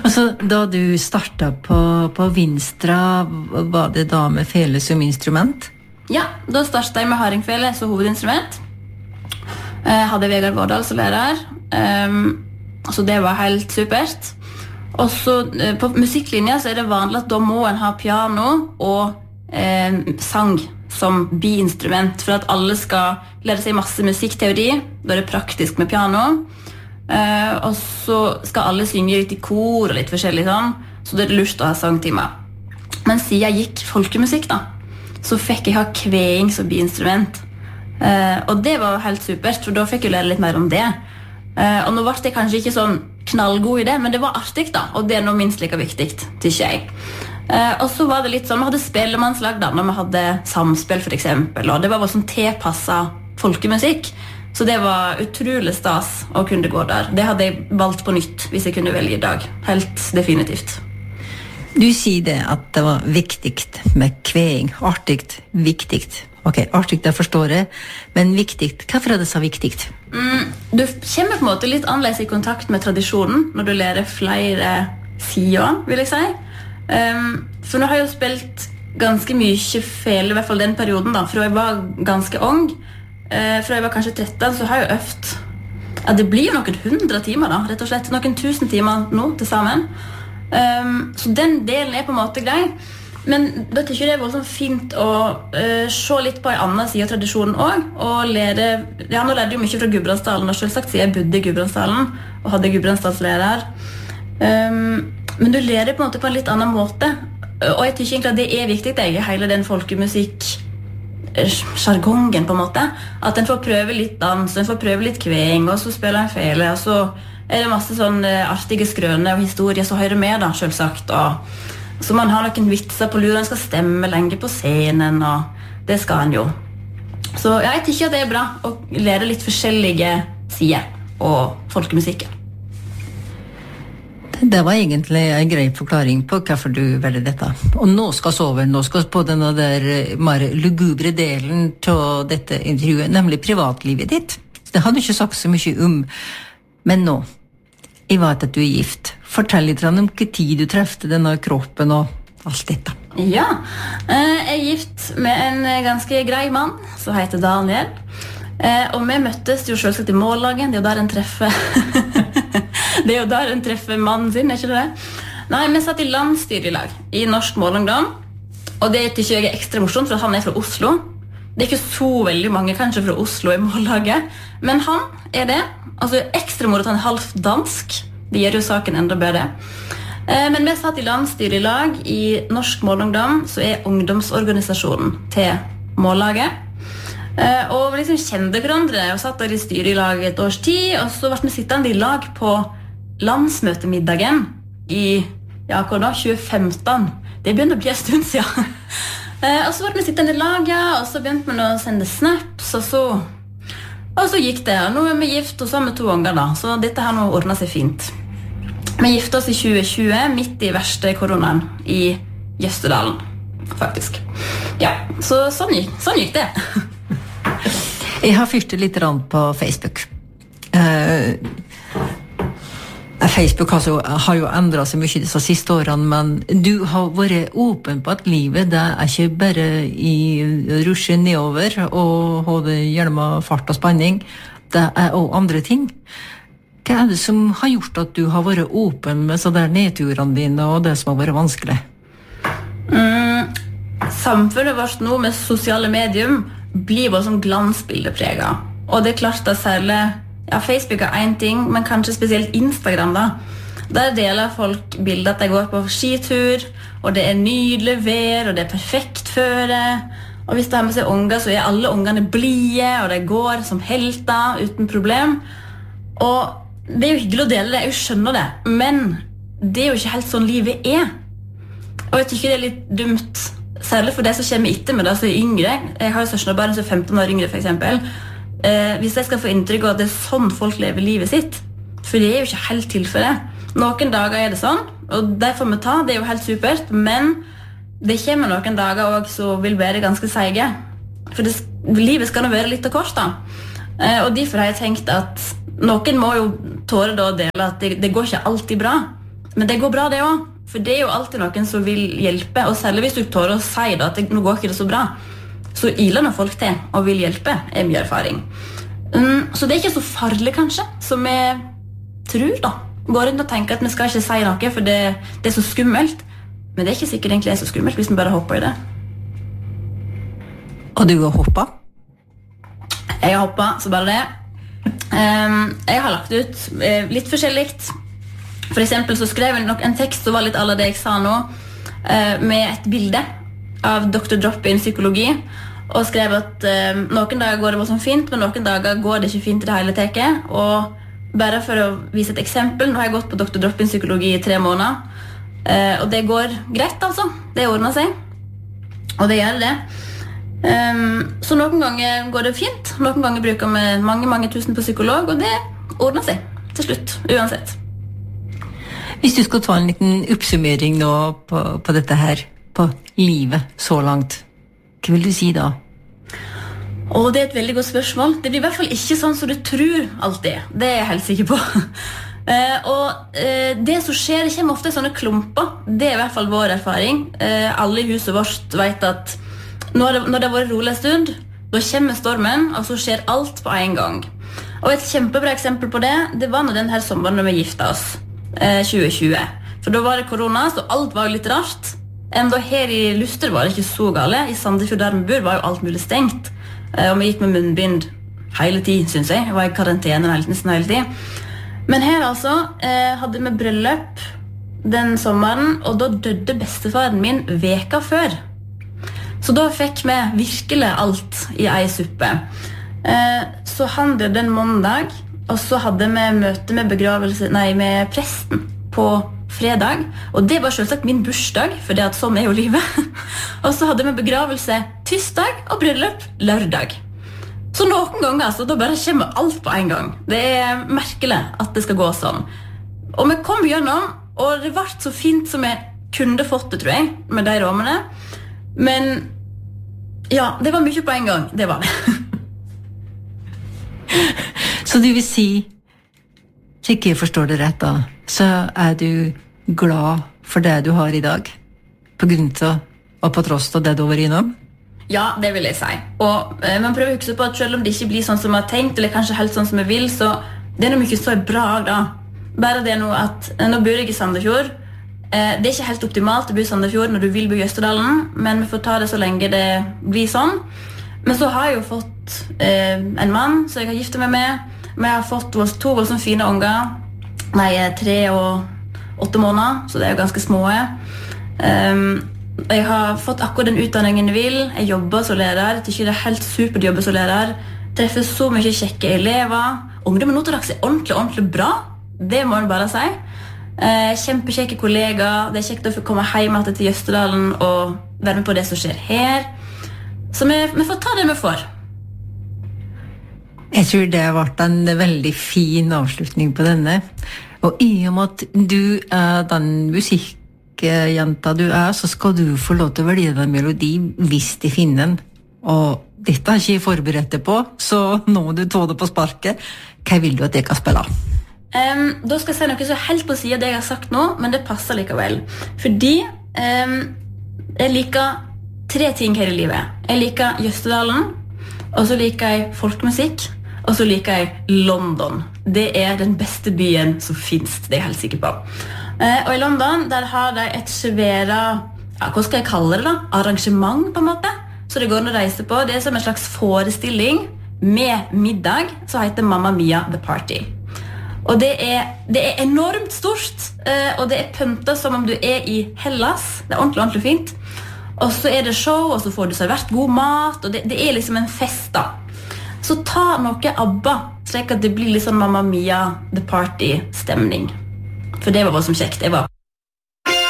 Altså, da du startet på Vinstra, var det da med fele som instrument? Ja, da startet jeg med hardingfele som hovedinstrument. Hadde Vegard Vårdal som lærer. Så det var helt supert. Og så på musikklinja så det vanlig at da må en ha piano og sang som biinstrument, for at alle skal lære seg masse musikkteori. Da det praktisk med piano. Og så skal alle synge litt i kor og litt forskjellig sånn, så det lurt å ha sangtimer. Men siden jeg gikk folkemusikk da, så fikk jeg ha kveing som biinstrument. Og det var helt supert, for da fikk jeg lære litt mer om det. Og nå var det kanskje ikke sånn knallgod i det, men det var artig da, og det nå minst like viktig, tykker jeg. Og så var det litt sånn, vi hadde spellemannslag da, når vi hadde samspill for eksempel, og det var bare sånn tilpasset folkemusikk. Så det var utrolig stas å kunne gå der. Det hadde jeg valgt på nytt hvis jeg kunne velge i dag. Helt definitivt. Du sier det at det var viktig med kveing. Artigt, viktig. Ok, artigt, det forstår jeg. Men viktig, hvorfor det så viktig? Du kommer på en måte litt annerledes i kontakt med tradisjonen når du lærer flere sider, vil jeg si. For nå har jeg jo spilt ganske mye fele, i hvert fall den perioden da, for jeg var ganske ung. Fra jeg var kanskje 13, så har jeg jo øvd. Ja, det blir jo noen 100 timer da, rett og slett. Noen 1000 timer nå til sammen. Så den delen på en måte grei. Men da tykker jeg det var sånn fint å se litt på en annen side av tradisjonen også, og lære. Ja, nå lærte jeg jo mye fra Gudbrandsdalen, og selvsagt siden jeg bodde i Gudbrandsdalen og hadde Gudbrandsdalslærer. Men du lærer på en måte på en litt annen måte. Og jeg tykker egentlig at det viktig, det hele den folkemusikk jargongen på en måte, at en får prøve litt dans, en får prøve litt kveng, og så spiller en fele, og så det masse sånn artige skrøner og historier som hører med da, selvsagt, og så man har noen vitser på lur, en skal stemme lenge på scenen, og det skal en jo. Så ja, jeg tykker at det bra å lære litt forskjellige sider og folkemusikken. Det var egentlig en grei forklaring på hvorfor du velger dette. Og nå skal vi over, nå skal vi på denne der mer lugubre delen til dette intervjuet, nemlig privatlivet ditt. Det har du ikke sagt så mye om, men nå, jeg vet at du gift. Fortell litt om hva tid du trefte denne kroppen og alt dette. Ja, jeg gift med en ganske grei mann, som heter Daniel. Og vi møttes jo selvsagt i mållagen, det jo der en treffer det jo der en treffer mannen sin, ikke det? Nei, vi satt i landsstyrelag i Norsk Målungdom, og det tykker jeg ekstra morsomt, for han fra Oslo. Det ikke så veldig mange kanskje fra Oslo i mållaget, men han det. Altså ekstra moro at han halvt dansk, det gjør jo saken enda bedre. Men vi satt i landsstyrelag i Norsk Målungdom, så ungdomsorganisasjonen til mållaget. Og vi liksom kjente hverandre og satt der i styrelag et års tid, og så ble vi sittende i lag på landsmøtemiddagen i, ja, hva da, 2015. Det begynte å bli en stund siden. Og så ble vi sittende i lag, ja, og så begynte vi å sende snaps, og så gikk det. Nå vi gift og så har vi 2 unger da, så dette her nå ordnet seg fint. Vi gifte oss i 2020, midt i verste koronaen i Jøstedalen, faktisk. Ja, så sånn gikk det. Jeg har fyrt litt på Facebook. Facebook har jo endret seg mye disse siste årene, men du har vært åpen på at livet det ikke bare i rusje nedover og ha det gjerne fart og spanning, det også andre ting. Hva det som har gjort at du har vært åpen med så der nedturene dine og det som har vært vanskelig? Samfunnet vårt nå med sosiale medium blir bare sånn glansbildepreget. Og det klart at særlig, ja, Facebook en ting, men kanskje spesielt Instagram da. Der deler folk bilder at de går på skitur, og det nydelig vær, og det perfekt føre. Og hvis de har med seg unger, så alle ungene blige, og de går som helter uten problem. Og det jo hyggelig å dele det, jeg skjønner det, men det jo ikke helt sånn livet Og jeg tykker det litt dumt, særlig for de som kommer etter med det, som yngre. Jeg har jo søskenbarn som 15 år yngre, for eksempel. Hvis jeg skal få inntrykk av at det sånn folk lever livet sitt, for det jo ikke helt tilfellet. Noen dager det sånn, og det får vi ta, det jo helt supert, men det kommer noen dager også som vil være ganske seige. For livet skal nå være litt kort da. Og derfor har jeg tenkt at noen må jo tåre da å dele at det går ikke alltid bra. Men det går bra det også, for det er jo alltid noen som vil hjelpe, og særlig hvis du tårer å si da, at nå går ikke det så bra, så iler når folk til og vil hjelpe, er mye erfaring. Så det er ikke så farlig kanskje, som jeg tror da. Går rundt og tenker at vi skal ikke si noe, for det er så skummelt. Men det er ikke sikkert egentlig er så skummelt hvis vi bare hopper i det. Og du har hoppet? Jeg har hoppet, så bare det. Jeg har lagt ut litt forskjelligt. For eksempel så skrev jeg nok en tekst som var litt alle det jeg sa nå, med et bilde av Dr. Drop-in psykologi, og skrev at noen dager går det bare sånn fint, men noen dager går det ikke fint i det hele teket. Og bare for å vise et eksempel, nå har jeg gått på Dr. Drop-in psykologi i 3 måneder, og det går greit altså, det ordner seg, og det gjør det. Så noen ganger går det fint, noen ganger bruker vi mange tusen på psykolog, og det ordner seg til slutt, uansett. Hvis du skal ta en liten oppsummering nå på dette her, på livet så langt, hva vil du si da? Det er et veldig godt spørsmål. Det blir i hvert fall ikke sånn som du tror alltid. Det er jeg helt sikker på. Det som skjer, det kommer ofte i sånne klumper. Det er i hvert fall vår erfaring. Alle i huset vårt vet at når det har vært rolig en stund, da kommer stormen, og så skjer alt på en gang. Og et kjempebra eksempel på det, det var når denne sommeren når vi giftet oss, 2020. For da var det korona, så alt var jo litt rart. Enda her i Luster var det ikke så gale. I Sandefjord der vi bor var jo alt mulig stengt. Og vi gikk med munnbind hele tiden, synes jeg. Jeg var i karantene nesten hele tiden. Men her altså hadde vi bryllup den sommeren, og da døde bestefaren min veka før. Så da fikk vi virkelig alt i en suppe. Så han døde en mandag, og så hadde vi møte med presten på fredag, og det var selvsagt min bursdag, for det at sånn er jo livet. Og så hadde vi begravelse tirsdag og bryllup lørdag. Så noen ganger så da bare kommer alt på en gang. Det er merkelig at det skal gå sånn. Og vi kom gjennom, og det ble så fint som jeg kunne fått det, tror jeg, med de rammene. Men ja, det var mye på en gang, det var det. Så du vil si, slik jeg forstår det rett da, så er du glad for det du har i dag, på grunn av og på tross av det du var innom? Ja, det vil jeg si. Og man prøver å huske på at selv om det ikke blir sånn som man har tenkt, eller kanskje helt sånn som jeg vil, så det er noe mye så bra da. Bare det nå at, nå bor jeg i Sandefjord. Det er ikke helt optimalt å bo i Sandefjord når du vil bo i Østerdalen, men vi får ta det så lenge det blir sånn. Men så har jeg jo fått en mann, så jeg har giftet meg med. Men jeg har fått 2 voldsomt fine unger. Nei, 3 og 8 måneder, så det er jo ganske små. Jeg har fått akkurat den utdanningen jeg vil. Jeg jobber som lærer. Det er helt supert å jobbe som lærer. Treffer så mye kjekke elever. Ungdommen nå til dags er ordentlig bra. Det må jeg bare si. Kjempekjekke kollegaer. Det er kjekt å få komme hjem til Jøsterdalen og være med på det som skjer her. Så vi får ta det vi får. Jeg tror det har vært en veldig fin avslutning på denne. Og i og med at du er den musikkjenta du er, så skal du få lov til å velge en melodi hvis de finner den. Og dette har ikke jeg forberedt deg på, så nå må du ta det på sparket. Hva vil du at jeg kan spille? Da skal jeg si noe så helt på siden av det jeg har sagt nå, men det passer likevel. Fordi jeg liker 3 ting her i livet. Jeg liker Jøsterdalen, og så liker jeg folkemusikk, og så liker jeg London. Det er den beste byen som finnes, det er jeg helt sikker på. Og i London, der har de et svære, hva skal jeg kalle det da? Arrangement på en måte. Så det går an å reise på. Det er som en slags forestilling med middag, som heter Mamma Mia The Party. Og det er enormt stort, og det er pyntet som om du er i Hellas. Det er ordentlig fint. Og så er det show, og så får du servert god mat, og det er liksom en fest da. Så ta noe ABBA, slik at det blir liksom Mamma Mia The Party-stemning. For det var bare som kjekt.